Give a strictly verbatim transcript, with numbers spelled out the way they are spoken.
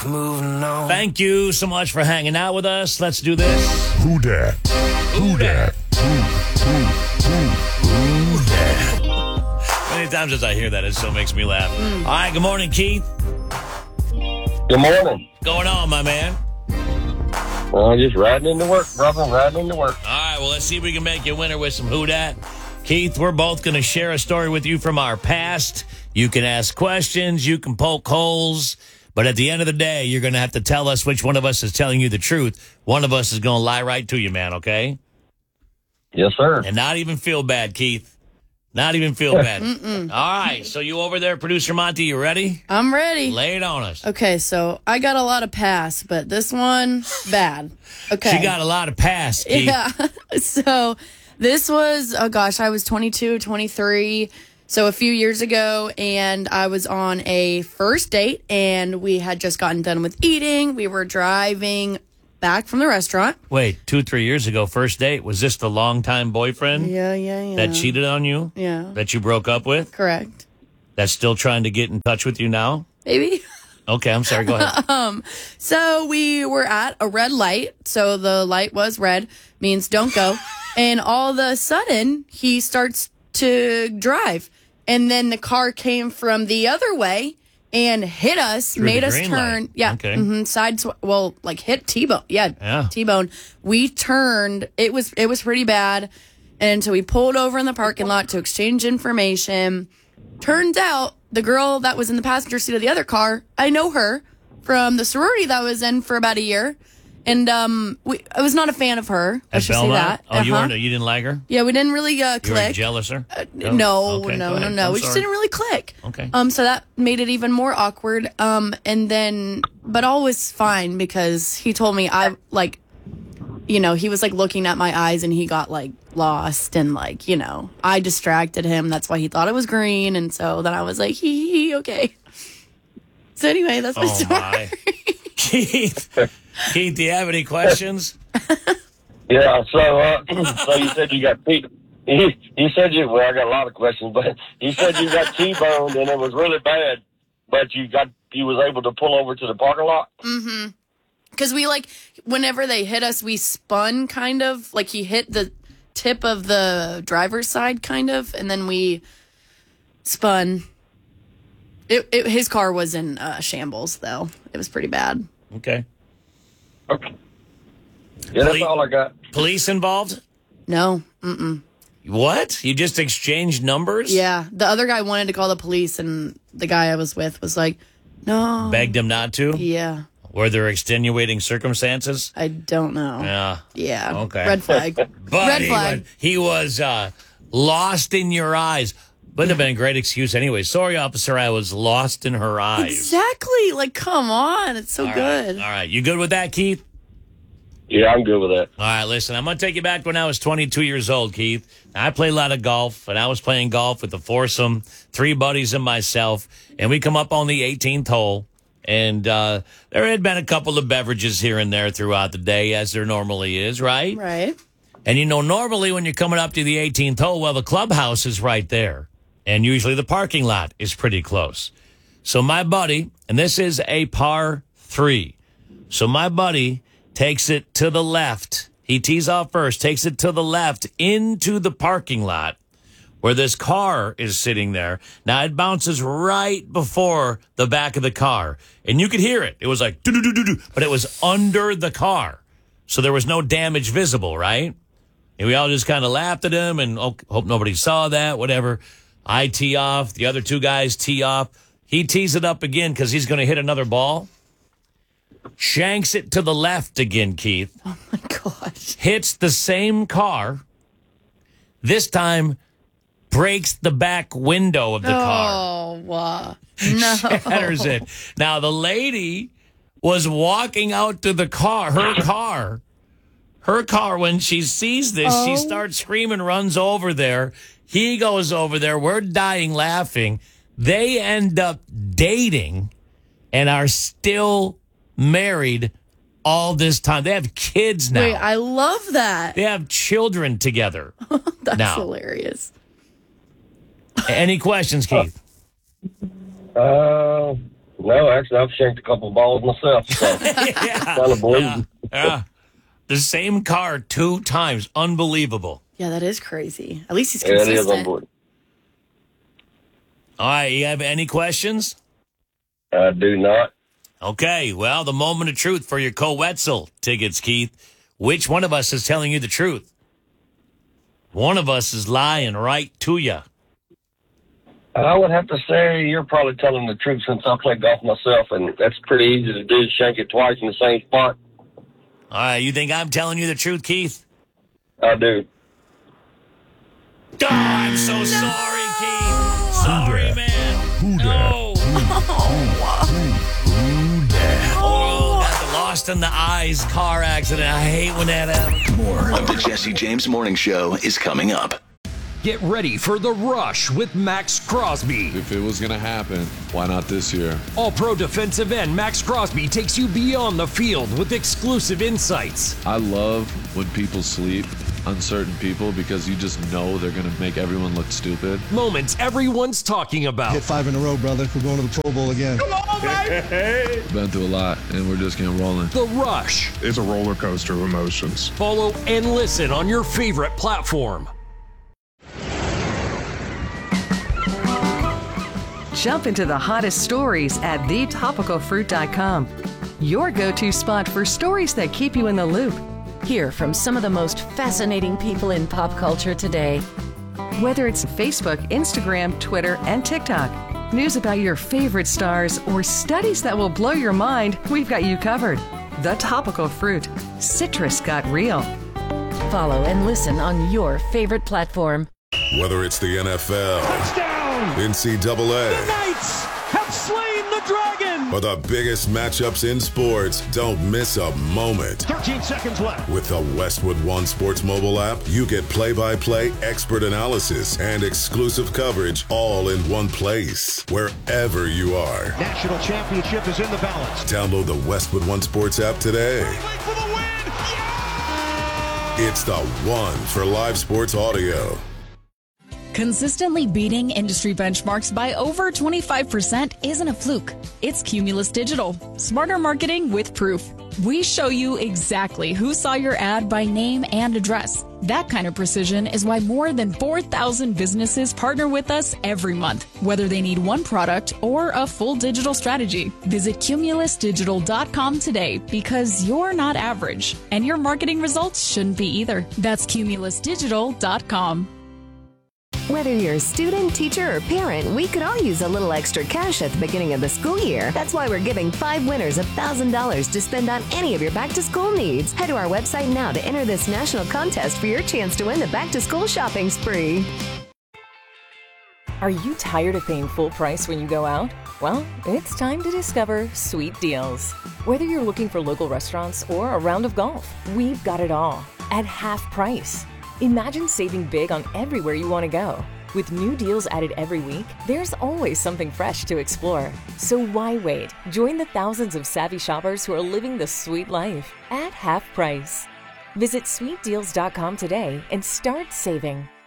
Moving on. Thank you so much for hanging out with us. Let's do this. Who dat? Who dat? Who, who, who, who dat? Many times as I hear that, it still makes me laugh. Mm. All right, good morning, Keith. Good morning. What's going on, my man? Well, just riding into work, brother. Riding into work. All right, well, let's see if we can make you a winner with some Who Dat. Keith, we're both going to share a story with you from our past. You can ask questions. You can poke holes. But at the end of the day, you're going to have to tell us which one of us is telling you the truth. One of us is going to lie right to you, man, okay? Yes, sir. And not even feel bad, Keith. Not even feel bad. All right, so you over there, Producer Monty, you ready? I'm ready. Lay it on us. Okay, so I got a lot of pass, but this one, bad. Okay. She got a lot of pass, Keith. Yeah. So this was, oh gosh, I was twenty-two, twenty-three, so a few years ago, and I was on a first date, and we had just gotten done with eating. We were driving back from the restaurant. Wait, two, three years ago, first date. Was this the longtime boyfriend Yeah, yeah, yeah. that cheated on you? Yeah. That you broke up with? Correct. That's still trying to get in touch with you now? Maybe. Okay, I'm sorry. Go ahead. um, so we were at a red light. So the light was red, means don't go. And all of a sudden, he starts to drive. And then the car came from the other way and hit us, Through made the us green turn. light. Yeah. Okay. Mm-hmm, side, sw- well, like hit T-bone. Yeah, Yeah. T-bone. We turned. It was, it was pretty bad. And so we pulled over in the parking lot to exchange information. Turns out the girl that was in the passenger seat of the other car, I know her from the sorority that I was in for about a year. And um, we, I was not a fan of her. I At should say Belmont? that. Oh, you Uh-huh. weren't? You didn't like her? Yeah, we didn't really uh, You were click. jealous her? Uh, no, Okay, no, go no, ahead. no. I'm We just sorry. didn't really click. Okay. Um, so that made it even more awkward. Um, and then, but all was fine because he told me I like, you know, he was like looking at my eyes and he got like lost and like, you know, I distracted him. That's why he thought it was green. And so then I was like, hee hee, okay. So anyway, that's my Oh, story. my. Keith, Keith, do you have any questions? Yeah. So, uh, so you said you got T. You, you said you. Well, I got a lot of questions, but you said you got T-boned and it was really bad, but you got you was able to pull over to the parking lot. Mm-hmm. Because we like, whenever they hit us, we spun kind of like he hit the tip of the driver's side kind of, and then we spun. It, it his car was in uh, shambles though. It was pretty bad. Okay. Okay. Yeah, that's Poli- all I got. Police involved? No. Mm-mm. What? You just exchanged numbers? Yeah. The other guy wanted to call the police, and the guy I was with was like, no. Begged him not to? Yeah. Were there extenuating circumstances? I don't know. Yeah. Yeah. Okay. Red flag. But Red he flag. was, he was uh, lost in your eyes. Wouldn't have been a great excuse anyway. Sorry, officer, I was lost in her eyes. Exactly. Like, come on. It's so All good. right. All right. You good with that, Keith? Yeah, I'm good with that. All right, listen, I'm going to take you back when I was twenty-two years old, Keith. I played a lot of golf, and I was playing golf with a foursome, three buddies and myself, and we come up on the eighteenth hole, and uh, there had been a couple of beverages here and there throughout the day, as there normally is, right? Right. And, you know, normally when you're coming up to the eighteenth hole, well, the clubhouse is right there, and usually the parking lot is pretty close. So my buddy, and this is a par three, so my buddy takes it to the left. He tees off first, takes it to the left into the parking lot where this car is sitting there. Now, it bounces right before the back of the car, and you could hear it. It was like, do-do-do-do-do, but it was under the car, so there was no damage visible, right? And we all just kind of laughed at him and oh, hope nobody saw that, whatever. I tee off. The other two guys tee off. He tees it up again because he's going to hit another ball. Shanks it to the left again, Keith. Oh, my gosh. Hits the same car. This time, breaks the back window of the car. Oh, uh, no. Shatters it. Now, the lady was walking out to the car, her car. Her car, when she sees this, Oh. she starts screaming, runs over there. He goes over there. We're dying laughing. They end up dating and are still married all this time. They have kids now. Wait, I love that. They have children together. That's now. hilarious. Any questions, Keith? Uh, No, actually, I've shanked a couple balls myself. So yeah. kind of believe. Yeah. yeah. The same car two times. Unbelievable. Yeah, that is crazy. At least he's Yeah, it is consistent. unbelievable. All right, you have any questions? I do not. Okay, well, the moment of truth for your co-Wetzel tickets, Keith. Which one of us is telling you the truth? One of us is lying right to you. I would have to say you're probably telling the truth since I play golf myself, and that's pretty easy to do, shank it twice in the same spot. All right, you think I'm telling you the truth, Keith? I do. Oh, I'm so sorry, Keith. Sorry, man. Who dat? No. Who dat? Oh, got the lost in the eyes car accident. I hate when that happens. More The Jesse James Morning Show is coming up. Get ready for The Rush with Max Crosby. If it was going to happen, why not this year? All-pro defensive end Max Crosby takes you beyond the field with exclusive insights. I love when people sleep on certain people because you just know they're going to make everyone look stupid. Moments everyone's talking about. Hit five in a row, brother. We're going to the Pro Bowl again. Been through a lot, and we're just getting rolling. The Rush. It's a roller coaster of emotions. Follow and listen on your favorite platform. Jump into the hottest stories at the topical fruit dot com. Your go-to spot for stories that keep you in the loop. Hear from some of the most fascinating people in pop culture today. Whether it's Facebook, Instagram, Twitter, and TikTok, news about your favorite stars, or studies that will blow your mind, we've got you covered. The Topical Fruit. Citrus got real. Follow and listen on your favorite platform. Whether it's the N F L, Touchdown! N C double A, The Knights have slain the dragon! or the biggest matchups in sports, don't miss a moment. thirteen seconds left. With the Westwood One Sports mobile app, you get play-by-play expert analysis and exclusive coverage all in one place, wherever you are. National championship is in the balance. Download the Westwood One Sports app today. For the win! It's the one for live sports audio. Consistently beating industry benchmarks by over twenty-five percent isn't a fluke. It's Cumulus Digital. Smarter marketing with proof. We show you exactly who saw your ad by name and address. That kind of precision is why more than four thousand businesses partner with us every month, whether they need one product or a full digital strategy. Visit cumulus digital dot com today because you're not average, and your marketing results shouldn't be either. That's cumulus digital dot com. Whether you're a student, teacher, or parent, we could all use a little extra cash at the beginning of the school year. That's why we're giving five winners one thousand dollars to spend on any of your back-to-school needs. Head to our website now to enter this national contest for your chance to win the back-to-school shopping spree. Are you tired of paying full price when you go out? Well, it's time to discover Sweet Deals. Whether you're looking for local restaurants or a round of golf, we've got it all at half price. Imagine saving big on everywhere you want to go. With new deals added every week, there's always something fresh to explore. So why wait? Join the thousands of savvy shoppers who are living the sweet life at half price. Visit sweet deals dot com today and start saving.